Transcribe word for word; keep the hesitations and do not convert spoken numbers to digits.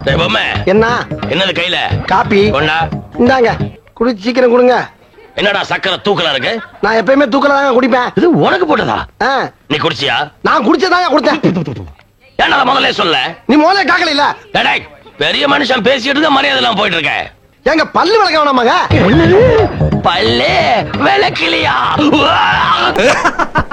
என்ன என்னது கையில? காப்பி கொண்டா. இந்தாங்க குடிச்சு சீக்கிரம் கொடுங்க. என்னடா சக்கரை தூக்கலா இருக்கு? நான் எப்பயுமே தூக்கல தாங்க குடிப்பேன். இது உனக்கு போட்டதா? ஆ. நீ குடிச்சியா? நான் குடிச்சதாங்க கொடுத்தேன். ஏன்னா முதல்ல சொல்ல. நீ முதல்ல கேட்கல இல்ல. டேய், பெரிய மனுஷன் பேசிட்டு இருக்க மரியாதை எல்லாம் போயிட்டு இருக்க. எங்க பல்லு விளக்க வேணாமாங்க? பல்லு விளக்கலையா?